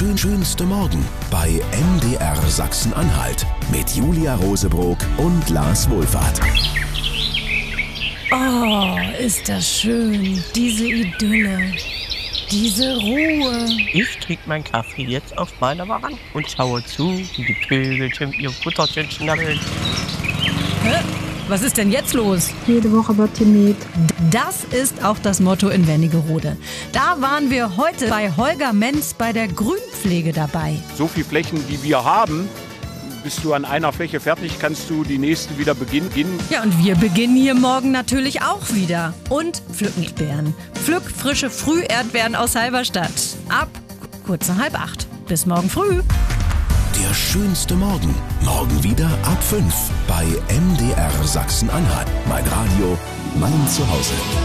schönste Morgen bei MDR Sachsen-Anhalt mit Julia Rosebrock und Lars Wohlfahrt. Oh, ist das schön, diese Idylle, diese Ruhe. Ich trinke meinen Kaffee jetzt auf meiner Veranda und schaue zu, wie die Vögelchen ihr Futterchen schnabbeln. Hä? Was ist denn jetzt los? Jede Woche wird gemäht. Das ist auch das Motto in Wernigerode. Da waren wir heute bei Holger Menz bei der Grünpflege dabei. So viele Flächen, wie wir haben, bist du an einer Fläche fertig, kannst du die nächste wieder beginnen. Ja, und wir beginnen hier morgen natürlich auch wieder. Und pflücken Beeren. Pflück frische Früherdbeeren aus Halberstadt. Ab kurz nach 7:30. Bis morgen früh. Der schönste Morgen. Morgen wieder ab 5 bei MDR Sachsen-Anhalt. Mein Radio, mein Zuhause.